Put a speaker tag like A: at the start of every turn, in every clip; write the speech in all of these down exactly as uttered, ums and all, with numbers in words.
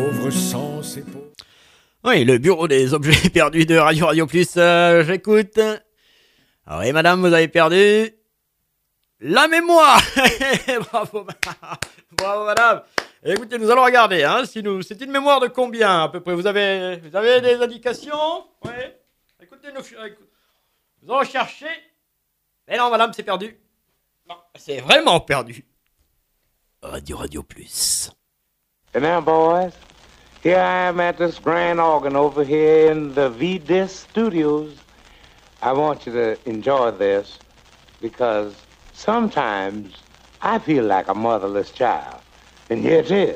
A: Pauvre sens et pauvre.
B: Oui, le bureau des objets perdus de Radio Radio Plus, euh, j'écoute. Ah oui, madame, vous avez perdu la mémoire. Bravo, bravo, madame. Écoutez, nous allons regarder, hein, si nous, c'est une mémoire de combien à peu près? Vous avez, vous avez des indications? Oui. Écoutez, nous, nous allons chercher. Mais non, madame, c'est perdu. Non, c'est vraiment perdu. Radio Radio Plus.
C: And now, boys, here I am at this grand organ over here in the V-Disc Studios. I want you to enjoy this because sometimes I feel like a motherless child. And here it is.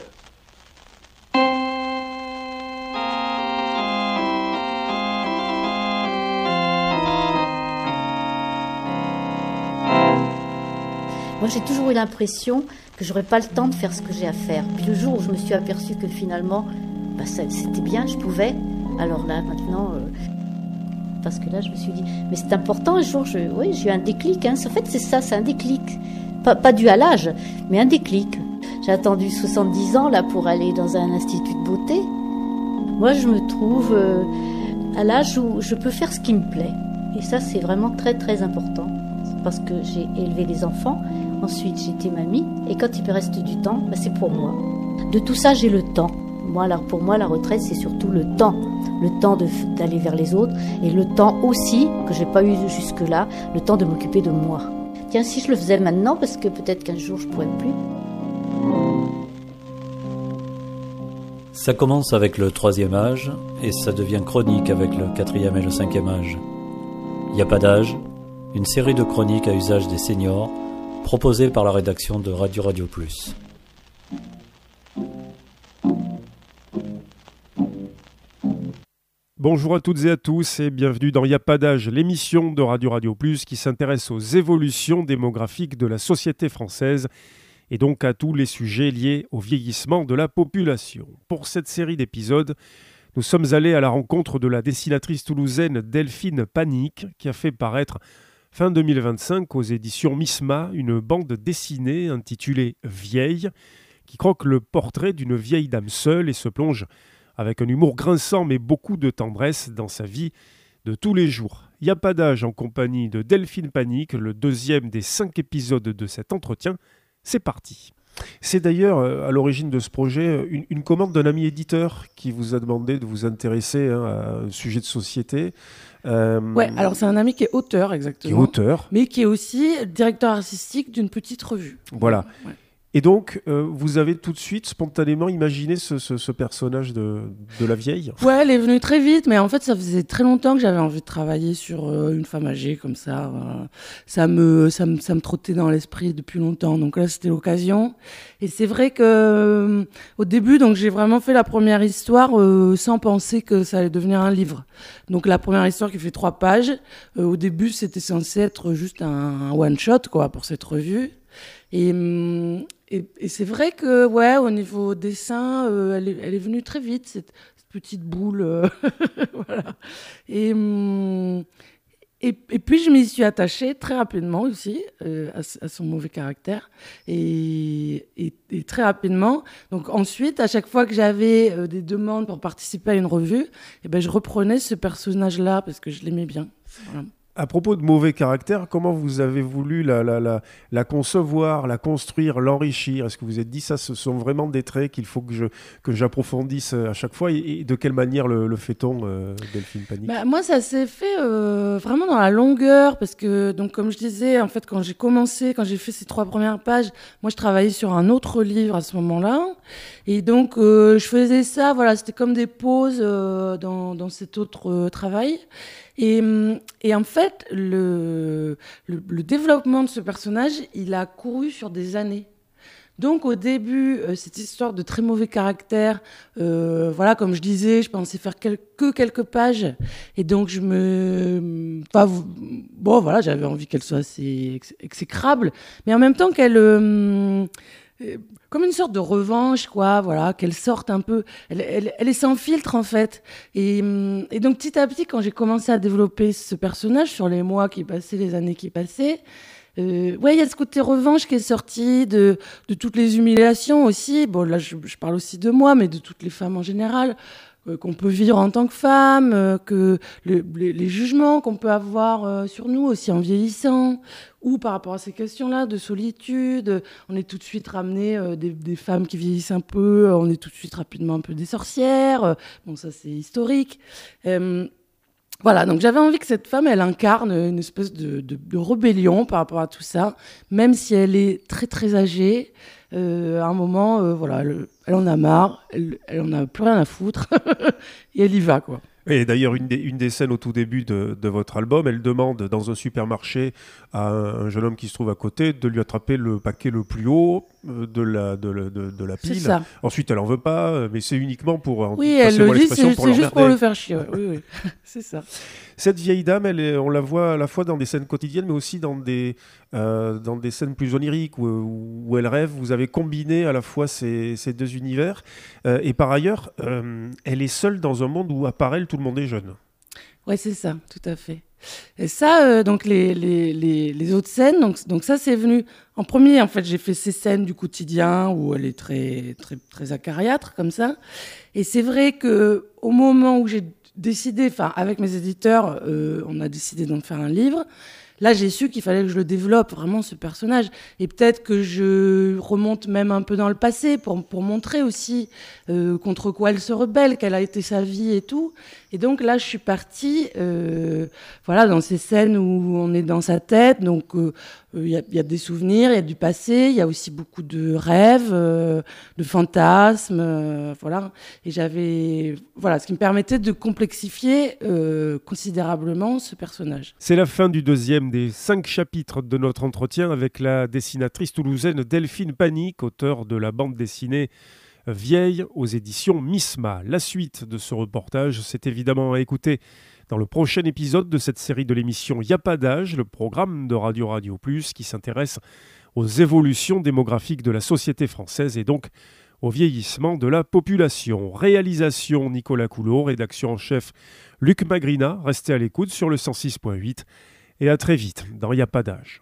D: Moi, j'ai toujours eu l'impression que j'aurais pas le temps de faire ce que j'ai à faire. Puis le jour où je me suis aperçue que finalement, bah, ça, c'était bien, je pouvais. Alors là, maintenant, euh, parce que là, je me suis dit, mais c'est important. Un jour, je, oui, j'ai eu un déclic. Hein. En fait, c'est ça, c'est un déclic, pas, pas dû à l'âge, mais un déclic. J'ai attendu soixante-dix ans là pour aller dans un institut de beauté. Moi, je me trouve euh, à l'âge où je peux faire ce qui me plaît. Et ça, c'est vraiment très, très important. Parce que j'ai élevé les enfants. Ensuite, j'étais mamie. Et quand il me reste du temps, bah, c'est pour moi. De tout ça, j'ai le temps. Moi, alors, pour moi, la retraite, c'est surtout le temps. Le temps de, d'aller vers les autres. Et le temps aussi, que je n'ai pas eu jusque-là, le temps de m'occuper de moi. Tiens, si je le faisais maintenant, parce que peut-être qu'un jour, je ne pourrais plus.
E: Ça commence avec le troisième âge et ça devient chronique avec le quatrième et le cinquième âge. Il n'y a pas d'âge, une série de chroniques à usage des seniors proposées par la rédaction de Radio Radio Plus.
F: Bonjour à toutes et à tous et bienvenue dans Y'a pas d'âge, l'émission de Radio Radio Plus qui s'intéresse aux évolutions démographiques de la société française et donc à tous les sujets liés au vieillissement de la population. Pour cette série d'épisodes, nous sommes allés à la rencontre de la dessinatrice toulousaine Delphine Panique qui a fait paraître fin deux mille vingt-cinq aux éditions Misma une bande dessinée intitulée « Vieille » qui croque le portrait d'une vieille dame seule et se plonge avec un humour grinçant mais beaucoup de tendresse dans sa vie de tous les jours. Il n'y a pas d'âge en compagnie de Delphine Panique, le deuxième des cinq épisodes de cet entretien. C'est parti. C'est d'ailleurs à l'origine de ce projet une, une commande d'un ami éditeur qui vous a demandé de vous intéresser hein, à un sujet de société.
G: Euh, ouais, alors c'est un ami qui est auteur exactement.
F: Qui est auteur.
G: Mais qui est aussi directeur artistique d'une petite revue.
F: Voilà.
G: Ouais.
F: Et donc, euh, vous avez tout de suite, spontanément, imaginé ce, ce, ce personnage de, de la vieille?
G: Ouais, elle est venue très vite, mais en fait, ça faisait très longtemps que j'avais envie de travailler sur euh, une femme âgée, comme ça. Euh, ça, me, ça, me, ça me trottait dans l'esprit depuis longtemps. Donc là, c'était l'occasion. Et c'est vrai que euh, au début, donc j'ai vraiment fait la première histoire euh, sans penser que ça allait devenir un livre. Donc la première histoire qui fait trois pages, euh, au début, c'était censé être juste un, un one-shot, quoi, pour cette revue. Et... Hum, Et, et c'est vrai que, ouais, au niveau dessin, euh, elle, est, elle est venue très vite, cette, cette petite boule. Euh, voilà. Et, et, et puis, je m'y suis attachée très rapidement aussi euh, à, à son mauvais caractère. Et, et, et très rapidement. Donc, ensuite, à chaque fois que j'avais euh, des demandes pour participer à une revue, eh ben, je reprenais ce personnage-là parce que je l'aimais bien. Voilà.
F: À propos de mauvais caractère, comment vous avez voulu la, la, la, la concevoir, la construire, l'enrichir? Est-ce que vous vous êtes dit, ça, ce sont vraiment des traits qu'il faut que, je, que j'approfondisse à chaque fois? Et, et de quelle manière le, le fait-on, euh, Delphine Panique?
G: Bah, moi, ça s'est fait euh, vraiment dans la longueur, parce que, donc, comme je disais, en fait, quand j'ai commencé, quand j'ai fait ces trois premières pages, moi, je travaillais sur un autre livre à ce moment-là. Et donc, euh, je faisais ça, voilà, c'était comme des pauses euh, dans, dans cet autre euh, travail. Et, et en fait, le, le, le développement de ce personnage, il a couru sur des années. Donc au début, euh, cette histoire de très mauvais caractère, euh, voilà, comme je disais, je pensais faire quel- que quelques pages. Et donc je me... Enfin, bon, voilà, j'avais envie qu'elle soit assez ex- exécrable, mais en même temps qu'elle... Euh, comme une sorte de revanche, quoi, voilà, qu'elle sorte un peu, elle, elle, elle est sans filtre en fait, et, et donc petit à petit, quand j'ai commencé à développer ce personnage sur les mois qui passaient, les années qui passaient, Euh, ouais, il y a ce côté revanche qui est sorti de, de toutes les humiliations aussi. Bon, là, je, je parle aussi de moi, mais de toutes les femmes en général, euh, qu'on peut vivre en tant que femme, euh, que le, les, les jugements qu'on peut avoir euh, sur nous aussi en vieillissant, ou par rapport à ces questions-là de solitude. On est tout de suite ramené euh, des, des femmes qui vieillissent un peu, on est tout de suite rapidement un peu des sorcières. Euh, bon, ça, c'est historique. Euh, Voilà, donc j'avais envie que cette femme, elle incarne une espèce de, de, de rébellion par rapport à tout ça, même si elle est très très âgée. Euh, à un moment, euh, voilà, elle, elle en a marre, elle, elle en a plus rien à foutre, et elle y va, quoi.
F: Et d'ailleurs, une des, une des scènes au tout début de, de votre album, elle demande dans un supermarché à un, un jeune homme qui se trouve à côté de lui attraper le paquet le plus haut de la, de, de, de, de la pile.
G: C'est ça.
F: Ensuite, elle en veut pas, mais c'est uniquement pour...
G: Oui, elle le dit, c'est,
F: pour
G: c'est juste pour le faire chier. Ouais. Oui, oui, c'est ça.
F: Cette vieille dame, elle est, on la voit à la fois dans des scènes quotidiennes, mais aussi dans des, euh, dans des scènes plus oniriques où, où elle rêve. Vous avez combiné à la fois ces, ces deux univers. Euh, et par ailleurs, euh, elle est seule dans un monde où, à part elle, tout le monde est jeune.
G: Ouais, c'est ça, tout à fait. Et ça, euh, donc les, les, les, les autres scènes, donc, donc ça, c'est venu en premier. En fait, j'ai fait ces scènes du quotidien où elle est très, très, très acariâtre, comme ça. Et c'est vrai que au moment où j'ai décidé, enfin, avec mes éditeurs, euh, on a décidé d'en faire un livre. Là, j'ai su qu'il fallait que je le développe, vraiment, ce personnage. Et peut-être que je remonte même un peu dans le passé pour, pour montrer aussi euh, contre quoi elle se rebelle, quelle a été sa vie et tout. Et donc là, je suis partie euh, voilà, dans ces scènes où on est dans sa tête. Donc, il euh, y, y a des souvenirs, il y a du passé, il y a aussi beaucoup de rêves, euh, de fantasmes. Euh, voilà. Et j'avais... Voilà, ce qui me permettait de complexifier euh, considérablement ce personnage.
F: C'est la fin du deuxième des cinq chapitres de notre entretien avec la dessinatrice toulousaine Delphine Panique, auteure de la bande dessinée Vieille aux éditions Misma. La suite de ce reportage, c'est évidemment à écouter dans le prochain épisode de cette série de l'émission Y a pas d'âge, le programme de Radio Radio Plus qui s'intéresse aux évolutions démographiques de la société française et donc au vieillissement de la population. Réalisation Nicolas Coulot, rédaction en chef Luc Magrina. Restez à l'écoute sur le cent six point huit et à très vite dans Y a pas d'âge.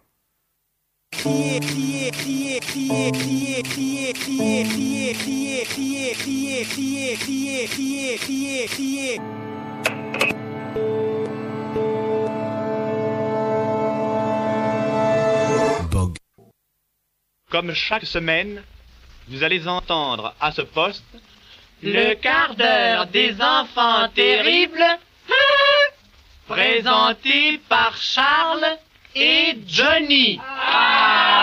A: Crier, crier, crier, crier, crier, crier, crier, crier, crier, crier, crier, crier, crier, crier, crier, crier.
H: Bog.
I: Comme chaque semaine, vous allez entendre à ce poste le quart d'heure des enfants terribles, présenté par Charles et Johnny. Ah